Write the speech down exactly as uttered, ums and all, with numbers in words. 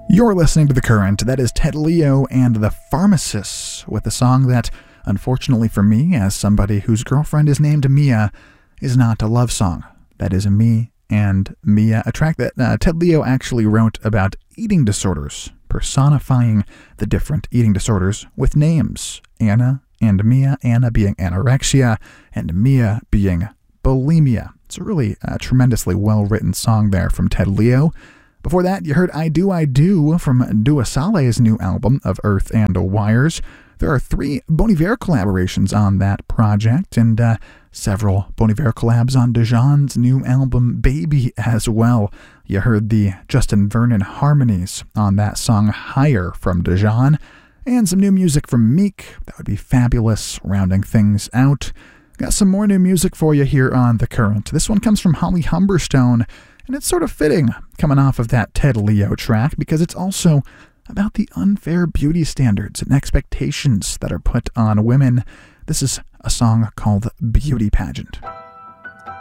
You're listening to The Current. That is Ted Leo and the Pharmacists with a song that, unfortunately for me, as somebody whose girlfriend is named Mia, is not a love song. That is Me and Mia, a track that uh, Ted Leo actually wrote about eating disorders, personifying the different eating disorders with names. Anna and Mia, Anna being anorexia, and Mia being bulimia. It's a really uh, tremendously well-written song there from Ted Leo. Before that, you heard I Do, I Do from Dua Saleh's new album of Earth and Wires. There are three Bon Iver collaborations on that project, and uh, several Bon Iver collabs on Dejan's new album Baby as well. You heard the Justin Vernon harmonies on that song Higher from Dejan, and some new music from Meek. That would be fabulous, rounding things out. Got some more new music for you here on The Current. This one comes from Holly Humberstone, and it's sort of fitting coming off of that Ted Leo track because it's also about the unfair beauty standards and expectations that are put on women. This is a song called Beauty Pageant.